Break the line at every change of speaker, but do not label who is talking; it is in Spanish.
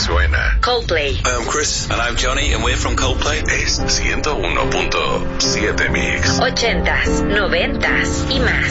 suena.
Coldplay.
I'm Chris. And I'm Johnny, and we're from Coldplay.
Es 101.7 Mix.
80s, 90s y más.